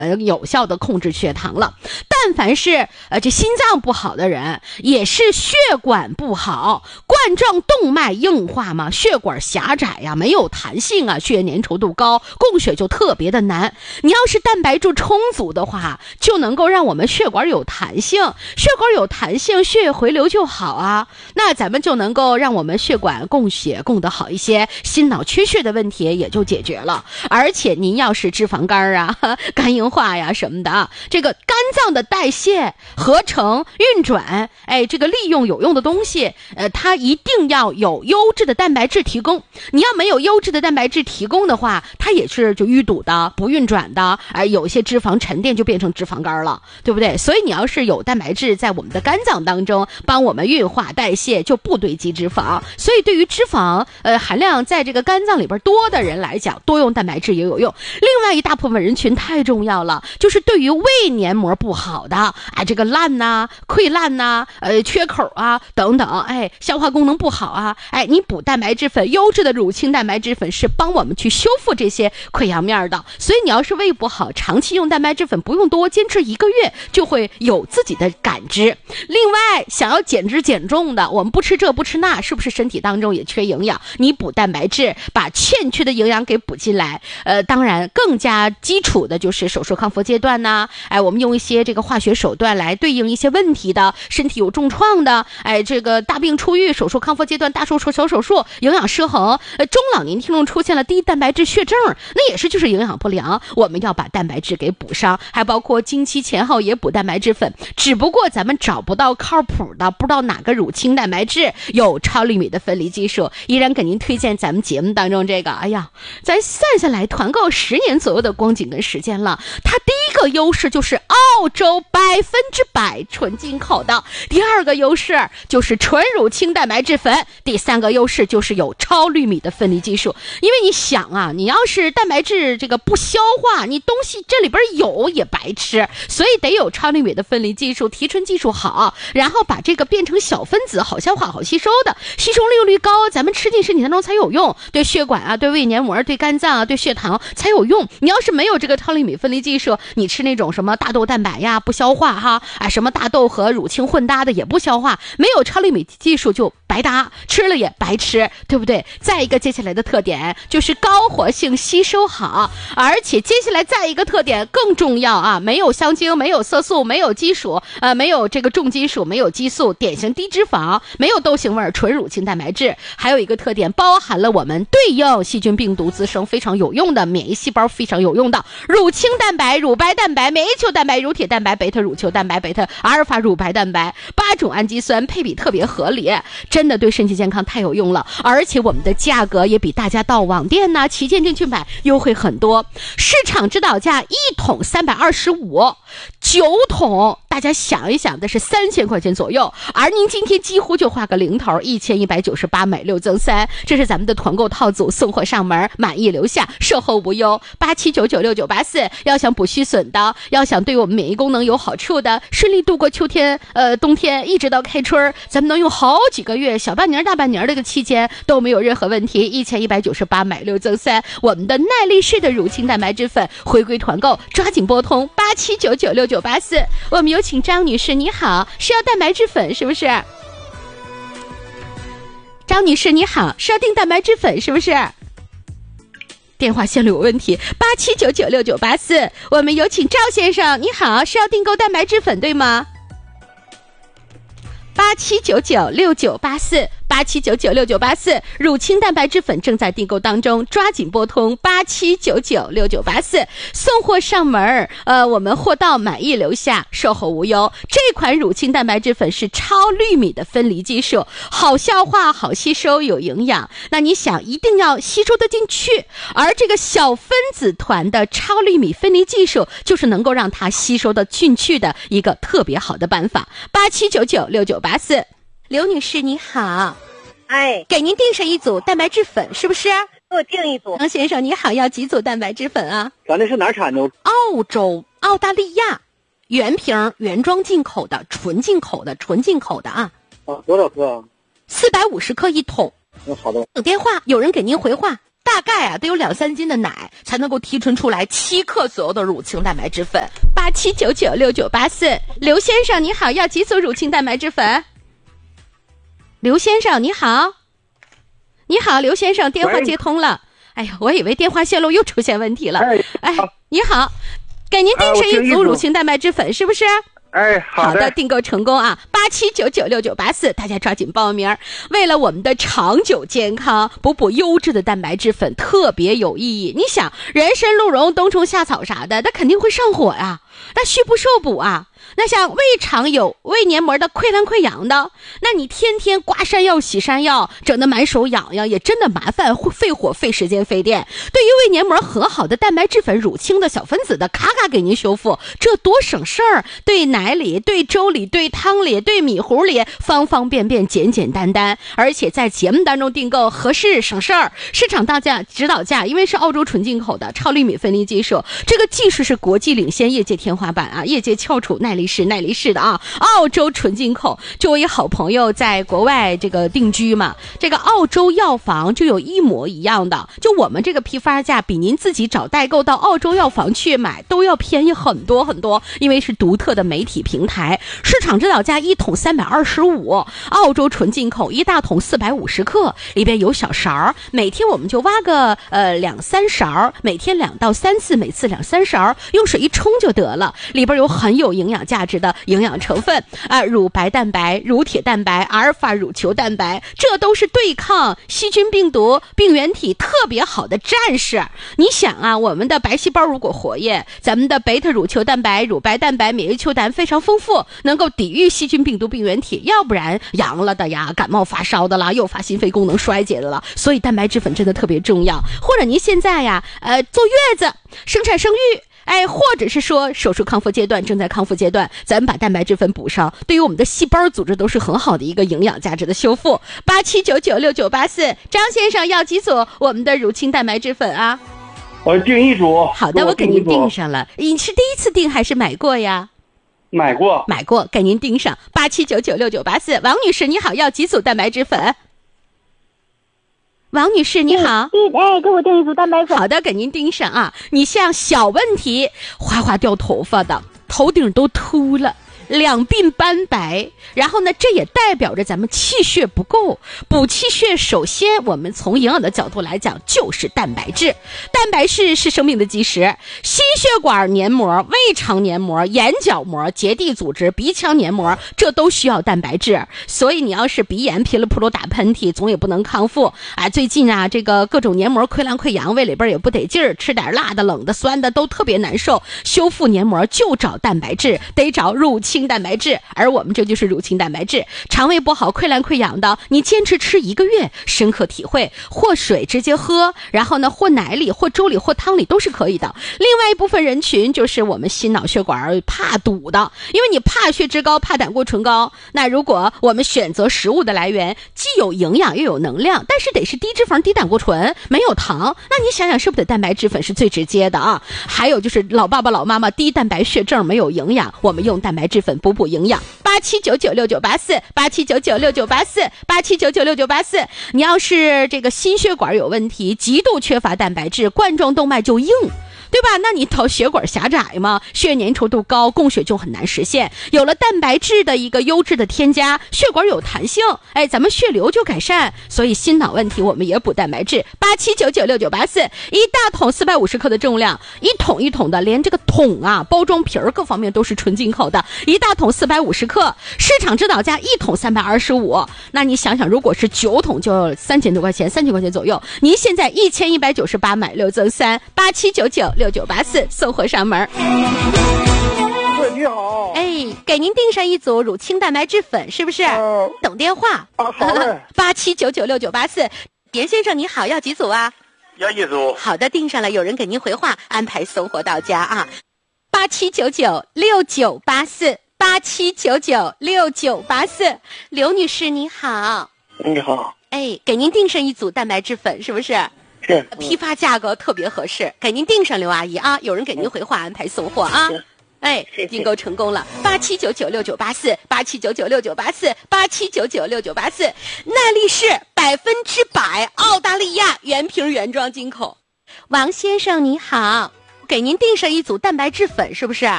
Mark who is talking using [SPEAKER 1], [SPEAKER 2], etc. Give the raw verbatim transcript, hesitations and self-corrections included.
[SPEAKER 1] 呃，有效的控制血糖了。但凡是呃这心脏不好的人，也是血管不好，冠状动脉硬化嘛，血管狭窄呀，没有弹性啊，血液粘稠度高，供血就特别的难。你要是蛋白质充足的话，就能够让我们血管有弹性，血管有弹性，血液回流就好啊。那咱们就能够让我们血管供血供得好一些，心脑缺血的问题也就解决了。而且您要是脂肪肝啊、肝硬化呀什么的，这个肝脏的代谢、合成、运转，哎，这个利用有用的东西，呃，它一定要有优质的蛋白质提供。你要没有优质的蛋白质提供的话，它也是就淤堵的、不运转的，哎、呃，有些脂肪沉淀就变成脂肪肝了，对不对？所以你要是有蛋白质在我们的肝脏当中，帮我们运化代谢，就不堆积脂肪。所以对于脂肪呃含量在这个肝脏里边多的人来讲，多用蛋白质也有用。另外一大部分人群太重要了，就是对于胃黏膜不好的，哎，这个烂呐、溃烂呐、呃，缺口啊等等，哎，消化功能不好啊，哎，你补蛋白质粉，优质的乳清蛋白质粉是帮我们去修复这些溃疡面的。所以你要是胃不好，长期用蛋白质粉不用多，坚持一个月就会有自己的感知。另外，想要减脂减重的，我们不吃这不吃那，是不是身体当中也缺营养？你补蛋白质，把欠缺的营养给补进来。呃，当然更加基础的就是手术康复阶段呢，哎，我们用一些这个化学手段来对应一些问题的，身体有重创的，哎，这个大病初愈，手术康复阶段大手术小手术，营养失衡，呃，中老年听众出现了低蛋白质血症，那也是就是营养不良，我们要把蛋白质给补上，还包括经期前后也补蛋白质粉，只不过咱们找不到靠谱的，不知道哪个乳清蛋白质有超厘米的分离技术，依然给您推荐咱们节目当中这个，哎呀，咱算下来团购十年左右的光景跟时间了，它第一个优势就是澳洲百分之百纯进口的，第二个优势就是纯乳清蛋白质粉，第三个优势就是有超厘米的分离技术。因为你想啊，你要是蛋白质这个不消化，你东西这里边有也白吃，所以得有超厘米的分离技术，提纯技术好，然后把这个变成小分子，好消化好吸收的，吸收利用率高，咱们吃进身体当中才有用，对血管啊，对胃黏膜，对肝脏啊，对血糖才有用。你要是没有这个超厘米分离技术，你吃那种什么大豆蛋白呀不消化哈，啊什么大豆和乳清混搭的也不消化，没有超厘米技术就白搭，吃了也白吃，对不对？再一个接下来的特点就是高活性吸收好，而且接下来再一个特点更重要啊，没有香精，没有色素，没有基础，呃，没有这个重金属，没有激素，典型低脂肪，没有豆腥味，纯乳清蛋白质。还有一个特点，包含了我们对应细菌病毒滋生非常有用的，免疫细胞非常有用的乳清蛋白、乳白蛋白、免疫球蛋白、乳铁蛋白、贝塔乳球蛋白、贝塔阿尔法乳白蛋白，八种氨基酸配比特别合理，真的对身体健康太有用了。而且我们的价格也比大家到网店呐、旗舰店去买优惠很多，市场指导价一桶三百二十五，九桶大家想一想的是三千块钱左右，而您今天几乎就画个零头，一千一百九十八买六赠三，这是咱们的团购套组，送货上门，满意留下，售后无忧。八七九九六九八四，要想补虚损的，要想对我们免疫功能有好处的，顺利度过秋天、呃冬天，一直到开春，咱们能用好几个月，小半年、大半年这个期间都没有任何问题。一千一百九十八买六赠三，我们的耐力式的乳清蛋白质粉回归团购，抓紧拨通八七九九六九八四。我们有请张女士，你好，是要蛋白质粉是不是？张女士你好，是要订蛋白质粉是不是？电话线路有问题，八七九九六九八四。我们有请赵先生，你好，是要订购蛋白质粉对吗？八七九九六九八四。八七九九六九八四，乳清蛋白质粉正在订购当中，抓紧拨通八七九九六九八四，送货上门，呃，我们货到满意留下，售后无忧。这款乳清蛋白质粉是超粒米的分离技术，好消化、好吸收、有营养。那你想，一定要吸收得进去，而这个小分子团的超粒米分离技术，就是能够让它吸收得进去的一个特别好的办法。八七九九六九八四。刘女士你好，
[SPEAKER 2] 哎，
[SPEAKER 1] 给您订上一组蛋白质粉是不是？
[SPEAKER 2] 给我订一组。
[SPEAKER 1] 张先生你好，要几组蛋白质粉啊？
[SPEAKER 2] 咱这是哪儿产的？
[SPEAKER 1] 澳洲、澳大利亚，原瓶原装进口的，纯进口的，纯进口的啊。
[SPEAKER 2] 啊，多少克啊？
[SPEAKER 1] 四百五十克一桶。
[SPEAKER 2] 嗯，好的。
[SPEAKER 1] 等电话，有人给您回话。 大概啊得有两三斤的奶才能够提纯出来七克左右的乳清蛋白质粉。八七九九六九八四，刘先生你好，要几组乳清蛋白质粉？刘先生你好，你好，刘先生，电话接通了。哎呀，我以为电话线路又出现问题了。
[SPEAKER 3] 哎，
[SPEAKER 1] 哎，你好，给您订上一组乳清蛋白质粉，是不是？
[SPEAKER 3] 哎，好的，
[SPEAKER 1] 好的，订购成功啊！八七九九六九八四，大家抓紧报名。为了我们的长久健康，补补优质的蛋白质粉特别有意义。你想，人参、鹿茸、冬虫夏草啥的，那肯定会上火呀，那虚不受补啊。那像胃肠有胃黏膜的溃烂溃疡的，那你天天刮山药洗山药，整得满手痒痒，也真的麻烦，费火费时间费电。对于胃黏膜很好的蛋白质粉，乳清的小分子的，咔咔给您修复，这多省事儿。对奶里、对粥里、对汤里、对米糊里，方方便便、简简单单。而且在节目当中订购合适省事儿，市场大价指导价，因为是澳洲纯进口的超粒米分离技术，这个技术是国际领先，业界天花板啊，业界翘楚，耐力士耐力士的啊，澳洲纯进口。就我一好朋友在国外这个定居嘛，这个澳洲药房就有一模一样的，就我们这个批发价比您自己找代购到澳洲药房去买都要便宜很多很多，因为是独特的媒体平台，市场指导价一桶三百二十五，澳洲纯进口，一大桶四百五十克，里边有小勺，每天我们就挖个呃两三勺，每天两到三次，每次两三勺，用水一冲就得了，里边有很有营养价值的营养成分啊，乳白蛋白、乳铁蛋白、阿尔法乳球蛋白，这都是对抗细菌、病毒、病原体特别好的战士。你想啊，我们的白细胞如果活跃，咱们的贝塔乳球蛋白、乳白蛋白、免疫球蛋非常丰富，能够抵御细菌、病毒、病原体，要不然阳了的呀，感冒发烧的啦，诱发心肺功能衰竭的了。所以蛋白质粉真的特别重要。或者您现在呀，呃，坐月子、生产生育。哎，或者是说手术康复阶段，正在康复阶段，咱们把蛋白质粉补上，对于我们的细胞组织都是很好的一个营养价值的修复。八七九九六九八四，张先生要几组我们的乳清蛋白质粉啊？
[SPEAKER 3] 我订一组。
[SPEAKER 1] 好的，我给您订上了。你是第一次订还是买过呀？
[SPEAKER 3] 买过，
[SPEAKER 1] 买过，给您订上。八七九九六九八四，王女士你好，要几组蛋白质粉？王女士你好，
[SPEAKER 4] 哎，给我订一组蛋白粉。
[SPEAKER 1] 好的，给您订上啊。你像小问题，哗哗掉头发的，头顶都秃了，两鬓斑白，然后呢，这也代表着咱们气血不够。补气血，首先我们从营养的角度来讲，就是蛋白质。蛋白质是生命的基石，心血管黏膜、胃肠黏膜、眼角膜、结缔组织、鼻腔黏膜，这都需要蛋白质。所以你要是鼻炎噼里扑噜打喷嚏，总也不能康复啊。最近啊，这个各种黏膜溃烂溃疡，胃里边也不得劲儿，吃点辣的、冷的、酸的都特别难受。修复黏膜就找蛋白质，得找乳清蛋白质，而我们这就是乳清蛋白质。肠胃不好、溃烂溃疡的，你坚持吃一个月，深刻体会，或水直接喝，然后呢，或奶里、或粥里、或汤里都是可以的。另外一部分人群就是我们心脑血管怕堵的，因为你怕血脂高、怕胆固醇高。那如果我们选择食物的来源，既有营养又有能量，但是得是低脂肪、低胆固醇，没有糖，那你想想是不是得蛋白质粉是最直接的啊？还有就是老爸爸老妈妈低蛋白血症没有营养，我们用蛋白质粉补补营养。八七九九六九八四，八七九九六九八四，八七九九六九八四。你要是这个心血管有问题，极度缺乏蛋白质，冠状动脉就硬，对吧？那你导血管狭窄嘛，血粘稠度高，供血就很难实现。有了蛋白质的一个优质的添加，血管有弹性，哎，咱们血流就改善。所以心脑问题我们也补蛋白质。八七九九六九八四，一大桶四百五十克的重量，一桶一桶的，连这个桶啊、包装皮儿各方面都是纯进口的，一大桶四百五十克，市场指导价一桶三百二十五。那你想想，如果是九桶就三千多块钱，三千块钱左右。您现在一千一百九十八买六赠三，八七九九六九八四送货上门。
[SPEAKER 3] 喂，你好。
[SPEAKER 1] 哎，给您订上一组乳清蛋白质粉，是不是？
[SPEAKER 3] 呃、
[SPEAKER 1] 等电话。
[SPEAKER 3] 啊，好嘞。
[SPEAKER 1] 八七九九六九八四，严先生你好，要几组啊？
[SPEAKER 3] 要一组。
[SPEAKER 1] 好的，订上了，有人给您回话，安排送货到家啊。八七九九六九八四，八七九九六九八四，刘女士你好。
[SPEAKER 3] 你好。
[SPEAKER 1] 哎，给您订上一组蛋白质粉，是不是？
[SPEAKER 3] 是。
[SPEAKER 1] 批发价格特别合适，给您订上，刘阿姨啊，有人给您回话，安排送货啊。 哎，
[SPEAKER 2] 谢谢
[SPEAKER 1] 订购成功了，八七九九六九八四，八七九九六九八四，八七九九六九八四，耐力士百分之百澳大利亚原瓶原装进口。王先生你好，给您订上一组蛋白质粉，是不是？